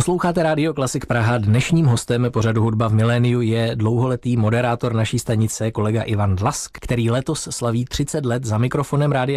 Posloucháte Rádio Klasik Praha. Dnešním hostem pořadu Hudba v miléniu je dlouholetý moderátor naší stanice kolega Ivan Dlask, který letos slaví 30 let za mikrofonem Rádia